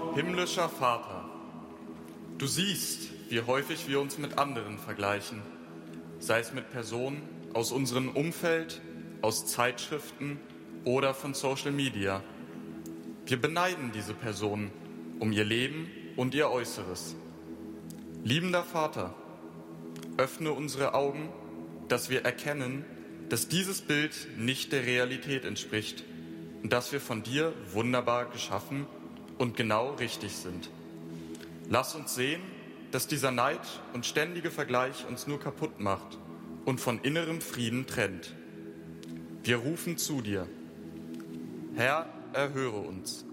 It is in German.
Himmlischer Vater, du siehst, wie häufig wir uns mit anderen vergleichen, sei es mit Personen aus unserem Umfeld, aus Zeitschriften oder von Social Media. Wir beneiden diese Personen um ihr Leben und ihr Äußeres. Liebender Vater, öffne unsere Augen, dass wir erkennen, dass dieses Bild nicht der Realität entspricht und dass wir von dir wunderbar geschaffen und genau richtig sind. Lass uns sehen, dass dieser Neid und ständige Vergleich uns nur kaputt macht und von innerem Frieden trennt. Wir rufen zu dir. Herr, erhöre uns.